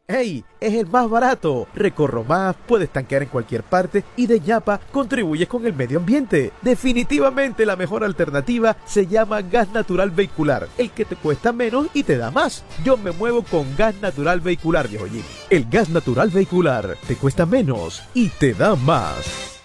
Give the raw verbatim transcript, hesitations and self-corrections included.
¡Hey! Es el más barato. Recorro más, puedes tanquear en cualquier parte y de ñapa contribuyes con el medio ambiente. Definitivamente la mejor alternativa se llama gas natural vehicular, el que te cuesta menos y te da más. Yo me muevo con gas natural vehicular, viejo Jimmy. El gas natural vehicular te cuesta menos y te da más.